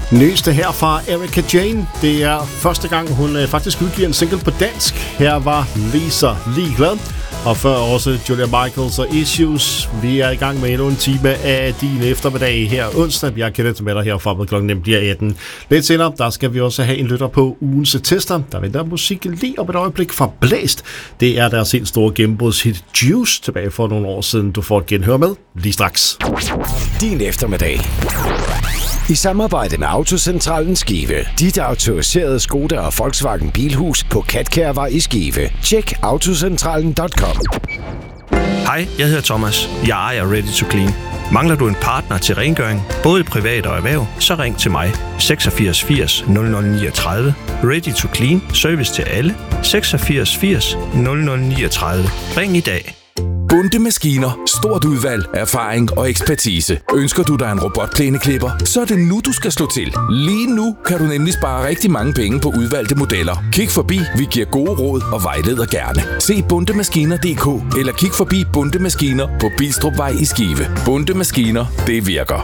Nyeste her fra Erika Jane. Det er første gang, hun faktisk udgiver en single på dansk. Her var Lisa Ligeglad. Og før også Julia Michaels og Issues. Vi er i gang med endnu en time af din eftermiddag her onsdag. Jeg kender til med dig herfra, med klokken bliver 18. Lidt senere, der skal vi også have en lytter på ugens tester. Der venter musik lige om et øjeblik fra Blæst. Det er deres helt store gennembrudshit Juice, tilbage for nogle år siden. Du får et genhør med lige straks. Din eftermiddag. I samarbejde med Autocentralen Skive. Dit autoriserede Skoda og Volkswagen Bilhus på Katkærvej i Skive. Tjek autocentralen.com. Hej, jeg hedder Thomas. Jeg ejer Ready to Clean. Mangler du en partner til rengøring, både privat og erhverv, så ring til mig. 86 80 0039. Ready to Clean. Service til alle. 86 80 0039. Ring i dag. Bunde Maskiner. Stort udvalg, erfaring og ekspertise. Ønsker du dig en robotplæneklipper, så er det nu, du skal slå til. Lige nu kan du nemlig spare rigtig mange penge på udvalgte modeller. Kig forbi, vi giver gode råd og vejleder gerne. Se bundemaskiner.dk eller kig forbi Bunde Maskiner på Bilstrupvej i Skive. Bunde Maskiner, det virker.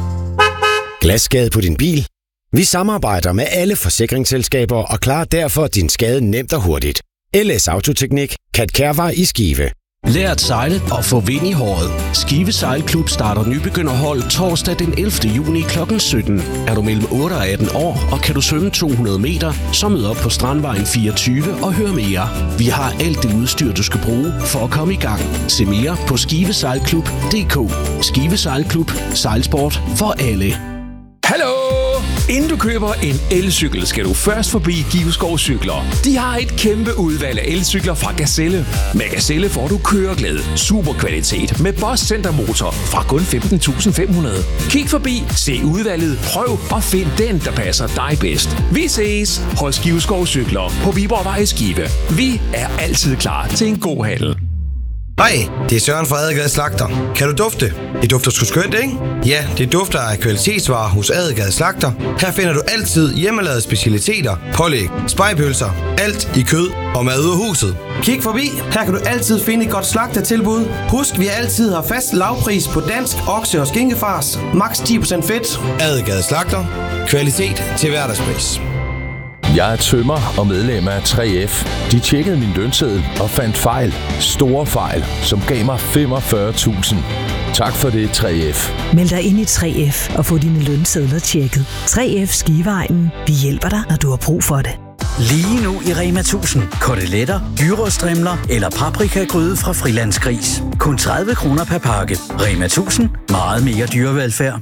Glasskade på din bil? Vi samarbejder med alle forsikringsselskaber og klarer derfor din skade nemt og hurtigt. LS Autoteknik, Katkærvej i Skive. Lær at sejle og få vind i håret. Skive Sejlklub starter nybegynderhold torsdag den 11. juni kl. 17. Er du mellem 8 og 18 år, og kan du svømme 200 meter, så mød op på Strandvejen 24 og hør mere. Vi har alt det udstyr, du skal bruge for at komme i gang. Se mere på skivesejlklub.dk. Skive Sejlklub. Sejlsport for alle. Hallo! Inden du køber en elcykel, skal du først forbi Giveskov Cykler. De har et kæmpe udvalg af elcykler fra Gazelle. Med Gazelle får du køreglæde, superkvalitet med Boss Centermotor fra kun 15.500. Kig forbi, se udvalget, prøv og find den, der passer dig bedst. Vi ses hos Giveskov Cykler på Viborgvej i Skive. Vi er altid klar til en god handel. Hej, det er Søren fra Adelgade Slagter. Kan du dufte? Det dufter sgu skønt, ikke? Ja, det dufter af kvalitetsvarer hos Adelgade Slagter. Her finder du altid hjemmelavede specialiteter, pålæg, spegepølser, alt i kød og mad ud af huset. Kig forbi, her kan du altid finde et godt slagtertilbud. Husk, vi altid har fast lavpris på dansk okse- og skinkefars. Max 10% fedt. Adelgade Slagter. Kvalitet til hverdagspris. Jeg er tømrer og medlem af 3F. De tjekkede min lønseddel og fandt fejl. Store fejl, som gav mig 45.000. Tak for det, 3F. Meld dig ind i 3F og få dine lønsedler tjekket. 3F Skiveegnen. Vi hjælper dig, når du har brug for det. Lige nu i Rema 1000. Koteletter, gyros-strimler eller paprikagryde fra Frilandsgris. Kun 30 kroner per pakke. Rema 1000. Meget mere dyrevelfærd.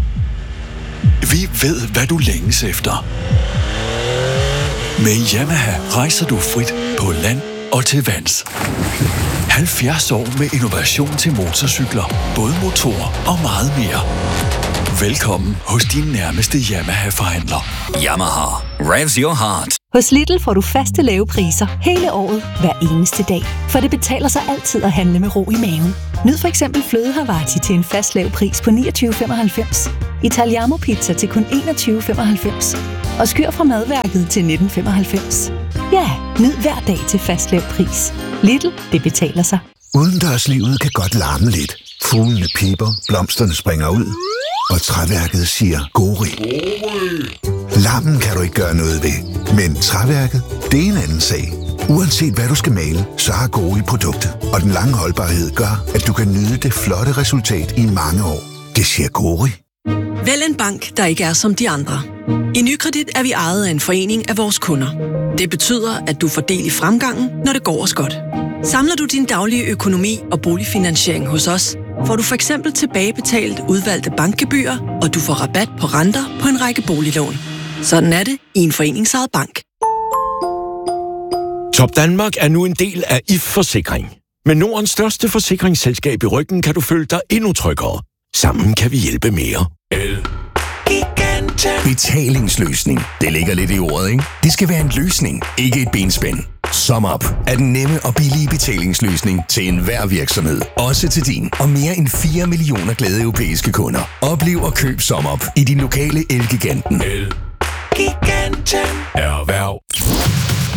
Vi ved, hvad du længes efter. Med Yamaha rejser du frit på land og til vands. 70 år med innovation til motorcykler, både motorer og meget mere. Velkommen hos din nærmeste Yamaha-forhandler. Yamaha. Revs your heart. Hos Lidl får du faste lave priser hele året, hver eneste dag. For det betaler sig altid at handle med ro i maven. Nyd for eksempel fløde Havarti til en fast lav pris på 29,95. Italiano pizza til kun 21,95. Og skyr fra madværket til 19,95. Ja, nyd hver dag til fast lav pris. Lidl, det betaler sig. Udendørslivet kan godt larme lidt. Fuglene pipper, blomsterne springer ud. Og træværket siger gori. Larmen kan du ikke gøre noget ved. Men træværket, det er en anden sag. Uanset hvad du skal male, så har Gori produktet. Og den lange holdbarhed gør, at du kan nyde det flotte resultat i mange år. Det siger Gori. Vælg en bank, der ikke er som de andre. I Nykredit er vi ejet af en forening af vores kunder. Det betyder, at du får del i fremgangen, når det går os godt. Samler du din daglige økonomi og boligfinansiering hos os, får du for eksempel tilbagebetalt udvalgte bankgebyrer, og du får rabat på renter på en række boliglån. Sådan er det i en foreningsejet bank. Top Danmark er nu en del af IF Forsikring. Med Nordens største forsikringsselskab i ryggen kan du føle dig endnu tryggere. Sammen kan vi hjælpe mere. Betalingsløsning. Det ligger lidt i ordet, ikke? Det skal være en løsning, ikke et benspænd. SumUp er den nemme og billige betalingsløsning til enhver virksomhed. Også til din og mere end 4 millioner glade europæiske kunder. Oplev og køb SumUp i din lokale Elgiganten. Elgiganten. Erhverv.